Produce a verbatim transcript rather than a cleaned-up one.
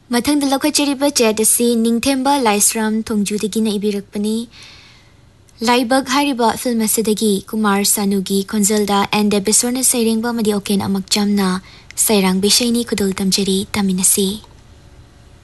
ꯃꯊꯪꯗ ꯂꯧꯈꯠꯆꯔꯤꯕ ꯆꯦꯠ ꯑꯁꯤ ꯅꯤꯡꯊꯦꯝꯕ ꯂꯥꯏꯁ꯭ꯔꯝ ꯊꯣꯡꯖꯨꯗꯒꯤꯅ ꯏꯕꯤꯔꯛꯄꯅꯤ꯫ ꯂꯥꯏꯕꯛ ꯍꯥꯏꯔꯤꯕ ꯐꯤꯜꯝ ꯑꯁꯤꯗꯒꯤ ꯀꯨꯃꯥꯔ ꯁꯥꯅꯨꯒꯤ ꯈꯣꯟꯖꯦꯜꯗ ꯑꯦꯟ ꯗꯦꯕꯦꯁꯣꯔꯅ ꯁꯩꯔꯦꯡꯕ ꯑꯃꯗꯤ ꯑꯣꯀꯦꯟ ꯑꯃꯛꯆꯝꯅ ꯁꯩꯔꯥꯡꯕ ꯏꯁꯩꯅꯤ ꯈꯨꯗꯣꯜ ꯇꯝꯖꯔꯤ ꯇꯥꯃꯤꯟꯅꯁꯤ꯫